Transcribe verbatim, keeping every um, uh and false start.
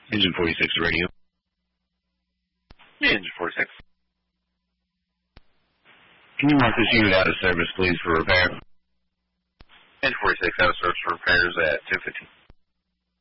Engine forty-six radio. Yeah, Engine forty-six. Can you mark this unit out of service, please, for repair? Engine forty-six out of service for repairs at two fifteen.